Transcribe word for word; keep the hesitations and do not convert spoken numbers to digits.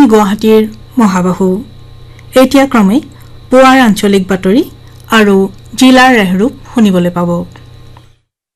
গুৱাহাটীৰ মহাবাহু এতিয়া ক্ৰমে পুৱাৰ আঞ্চলিক বাতৰি আৰু জিলাৰ ৰেহৰূপ শুনিবলৈ পাব।